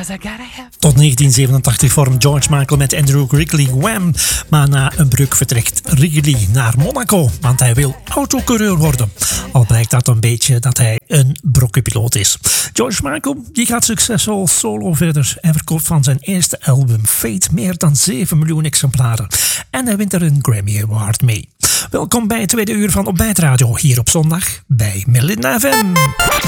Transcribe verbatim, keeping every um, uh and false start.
Tot negentien zevenentachtig vormt George Michael met Andrew Wrigley Wham. Maar na een breuk vertrekt Wrigley naar Monaco, want hij wil autocoureur worden. Al blijkt dat een beetje dat hij een brokkenpiloot is. George Michael die gaat succesvol solo verder en verkoopt van zijn eerste album Fate meer dan zeven miljoen exemplaren. En hij wint er een Grammy Award mee. Welkom bij het tweede uur van Op Bijt Radio hier op zondag bij Melinda F M.